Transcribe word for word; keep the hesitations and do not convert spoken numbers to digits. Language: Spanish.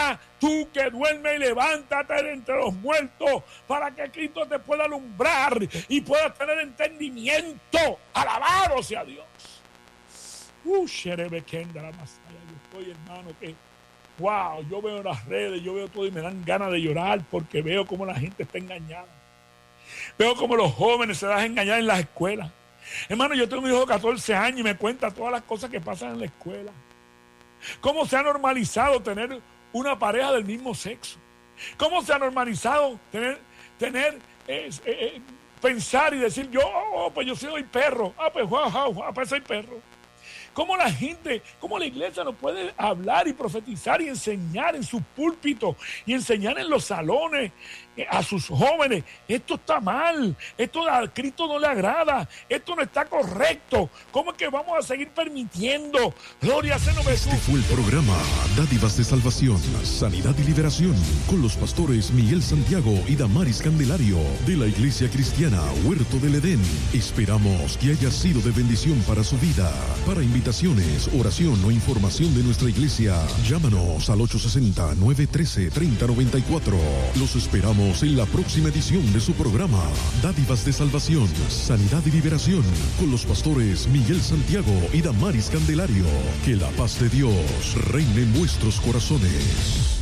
Ahora tú que duermes, levántate de entre los muertos para que Cristo te pueda alumbrar y puedas tener entendimiento. Alabado sea Dios. Uh, Sherebekenda la Masaya. Yo estoy, hermano, que wow, yo veo las redes, yo veo todo y me dan ganas de llorar porque veo cómo la gente está engañada. Veo cómo los jóvenes se dejan engañar en las escuelas. Hermano, yo tengo un hijo de catorce años y me cuenta todas las cosas que pasan en la escuela. Cómo se ha normalizado tener una pareja del mismo sexo. Cómo se ha normalizado tener, tener eh, eh, pensar y decir, yo, oh, pues yo soy perro. Ah, pues, wow, wow, ah, pues soy perro. Cómo la gente, cómo la iglesia no puede hablar y profetizar y enseñar en sus púlpitos y enseñar en los salones a sus jóvenes. Esto está mal, esto a Cristo no le agrada, esto no está correcto. ¿Cómo es que vamos a seguir permitiendo? Gloria a Jesús. Este fue el programa Dádivas de Salvación, Sanidad y Liberación con los pastores Miguel Santiago y Damaris Candelario de la Iglesia Cristiana Huerto del Edén. Esperamos que haya sido de bendición para su vida. Para invitaciones, oración o información de nuestra iglesia, llámanos al ocho seis cero, nueve uno tres, tres cero nueve cuatro. Los esperamos en la próxima edición de su programa Dádivas de Salvación, Sanidad y Liberación con los pastores Miguel Santiago y Damaris Candelario. Que la paz de Dios reine en vuestros corazones.